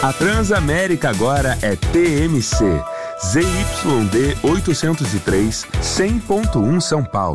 A Transamérica agora é TMC. ZYD 803, 100.1 São Paulo.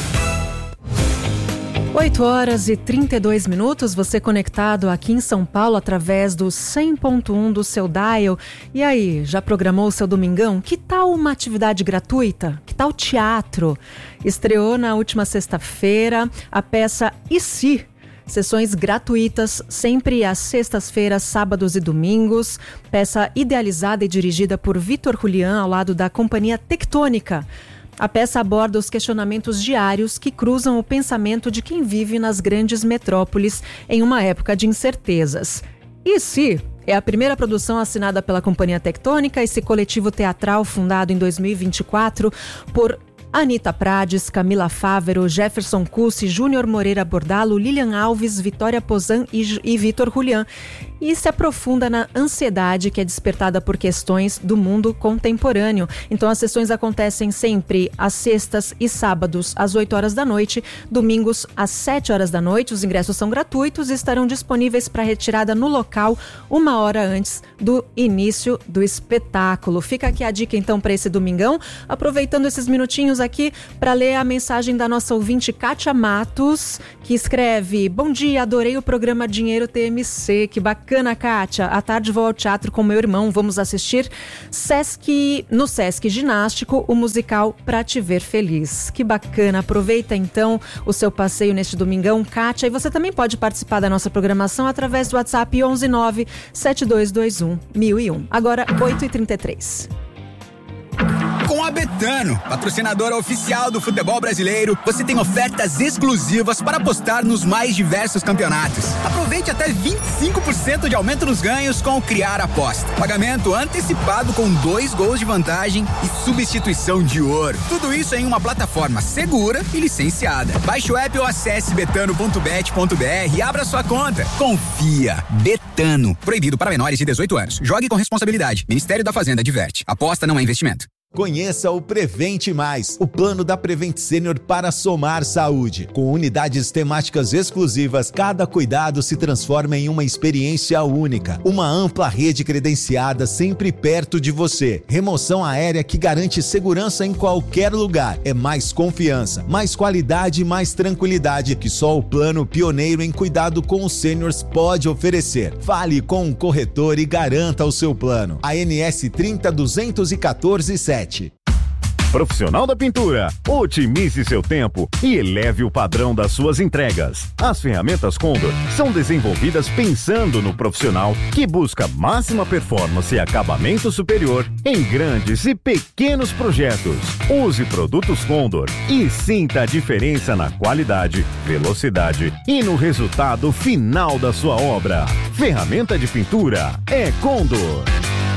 8h32, você conectado aqui em São Paulo através do 100.1 do seu dial. E aí, já programou o seu domingão? Que tal uma atividade gratuita? Que tal teatro? Estreou na última sexta-feira a peça E Se? Sessões gratuitas, sempre às sextas-feiras, sábados e domingos. Peça idealizada e dirigida por Vitor Julián, ao lado da Companhia Tectônica. A peça aborda os questionamentos diários que cruzam o pensamento de quem vive nas grandes metrópoles em uma época de incertezas. E se? É a primeira produção assinada pela Companhia Tectônica, esse coletivo teatral fundado em 2024 por Anita Prades, Camila Fávero, Jefferson Cussi, Júnior Moreira Bordalo, Lilian Alves, Vitória Pozan e Vitor Julián. E se aprofunda na ansiedade que é despertada por questões do mundo contemporâneo. Então as sessões acontecem sempre às sextas e sábados às 8 horas da noite, domingos às 7 horas da noite. Os ingressos são gratuitos e estarão disponíveis para retirada no local 1 hora antes do início do espetáculo. Fica aqui a dica então para esse domingão, aproveitando esses minutinhos aqui para ler a mensagem da nossa ouvinte Kátia Matos, que escreve: bom dia, adorei o programa Dinheiro TMC, que bacana, Kátia. À tarde vou ao teatro com meu irmão, vamos assistir no Sesc Ginástico, o musical Pra Te Ver Feliz. Que bacana, aproveita então o seu passeio neste domingão, Kátia, e você também pode participar da nossa programação através do WhatsApp 119-7221-1001. Agora 8h33. Com a Betano, patrocinadora oficial do futebol brasileiro, você tem ofertas exclusivas para apostar nos mais diversos campeonatos. Aproveite até 25% de aumento nos ganhos com o Criar Aposta. Pagamento antecipado com 2 gols de vantagem e substituição de ouro. Tudo isso em uma plataforma segura e licenciada. Baixe o app ou acesse betano.bet.br e abra sua conta. Confia. Betano. Proibido para menores de 18 anos. Jogue com responsabilidade. Ministério da Fazenda adverte. Aposta não é investimento. Conheça o Prevente Mais, o plano da Prevent Senior para somar saúde. Com unidades temáticas exclusivas, cada cuidado se transforma em uma experiência única. Uma ampla rede credenciada sempre perto de você. Remoção aérea que garante segurança em qualquer lugar. É mais confiança, mais qualidade e mais tranquilidade que só o plano pioneiro em cuidado com os sêniors pode oferecer. Fale com um corretor e garanta o seu plano. ANS 30.214.7. Profissional da Pintura, otimize seu tempo e eleve o padrão das suas entregas. As ferramentas Condor são desenvolvidas pensando no profissional que busca máxima performance e acabamento superior em grandes e pequenos projetos. Use produtos Condor e sinta a diferença na qualidade, velocidade e no resultado final da sua obra. Ferramenta de pintura é Condor.